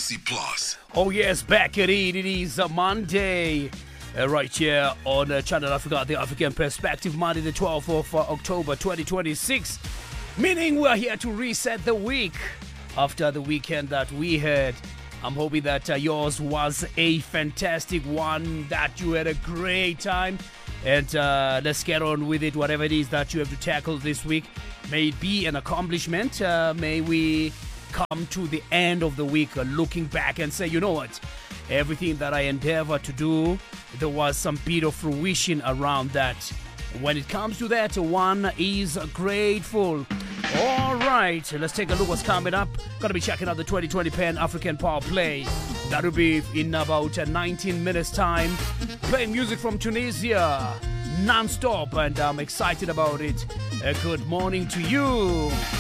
SABC Plus. Oh yes, back at it. It is a Monday. Right here on Channel Africa, the African Perspective, Monday the 12th of October 2026. Meaning we're here to reset the week after the weekend that we had. I'm hoping that yours was a fantastic one, that you had a great time. And let's get on with it, whatever it is that you have to tackle this week. May it be an accomplishment. May we come to the end of the week looking back and say, you know what? Everything that I endeavored to do, there was some bit of fruition around that. When it comes to that, one is grateful. All right, let's take a look what's coming up. Gonna be checking out the 2020 Pan-African Power Play. That'll be in about 19 minutes time. Playing music from Tunisia non-stop, and I'm excited about it. Good morning to you.